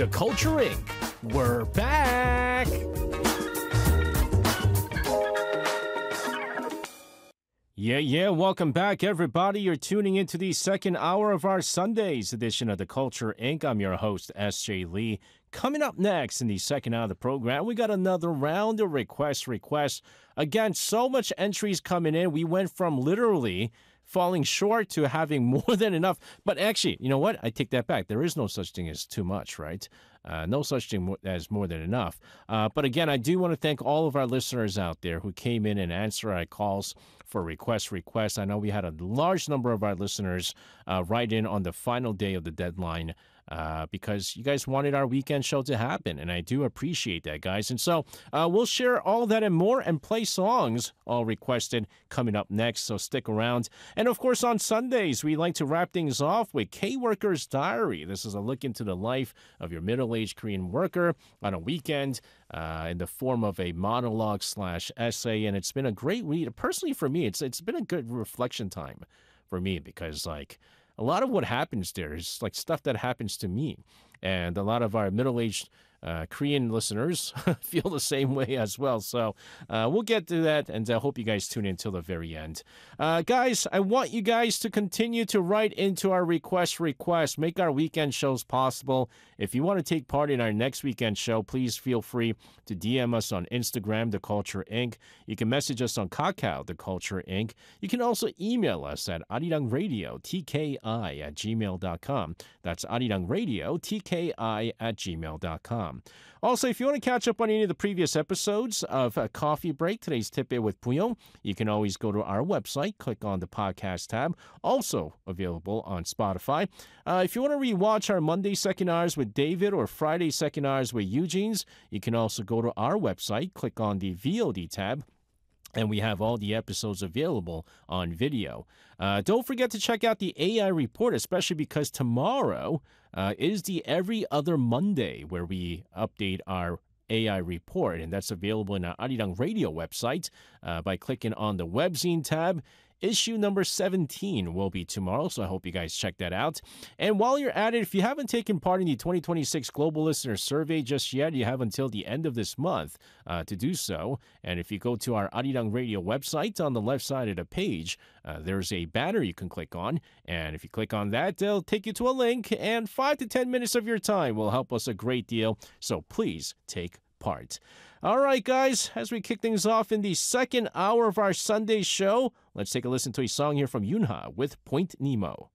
The Culture Inc. We're back! Yeah, welcome back, everybody. You're tuning into the second hour of our Sunday's edition of The Culture Inc. I'm your host, S.J. Lee. Coming up next in the second hour of the program, we got another round of requests. Again, so much entries coming in. We went from literally falling short to having more than enough. But actually, you know what? I take that back. There is no such thing as too much, right? No such thing as more than enough. But again, I do want to thank all of our listeners out there who came in and answered our calls for requests. I know we had a large number of our listeners write in on the final day of the deadline because you guys wanted our weekend show to happen, and I do appreciate that, guys. And so we'll share all that and more and play songs all requested coming up next, so stick around. And of course, on Sundays, we like to wrap things off with K-Worker's Diary. This is a look into the life of your middle-aged Korean worker on a weekend in the form of a monologue/essay, and it's been a great read. Personally, for me, it's been a good reflection time for me because, like, a lot of what happens there is like stuff that happens to me. And a lot of our middle-aged Korean listeners feel the same way as well. So we'll get to that, and I hope you guys tune in till the very end. Guys, I want you guys to continue to write into our requests. Make our weekend shows possible. If you want to take part in our next weekend show, please feel free to DM us on Instagram, The Culture Inc. You can message us on Kakao, The Culture Inc. You can also email us at arirangradio@gmail.com. That's arirangradio@gmail.com. Also, if you want to catch up on any of the previous episodes of Coffee Break, today's Tip with Puyong, you can always go to our website, click on the podcast tab, also available on Spotify. If you want to rewatch our Monday second hours with David or Friday second hours with Eugene's, you can also go to our website, click on the VOD tab, and we have all the episodes available on video. Don't forget to check out the AI Report, especially because tomorrow is the Every Other Monday where we update our AI Report, and that's available in our Arirang Radio website by clicking on the Webzine tab. Issue number 17 will be tomorrow, so I hope you guys check that out. And while you're at it, if you haven't taken part in the 2026 Global Listener Survey just yet, you have until the end of this month to do so. And if you go to our Arirang Radio website, on the left side of the page, there's a banner you can click on. And if you click on that, it'll take you to a link, and 5 to 10 minutes of your time will help us a great deal. So please take part. All right, guys, as we kick things off in the second hour of our Sunday show, let's take a listen to a song here from Yunha with Point Nemo.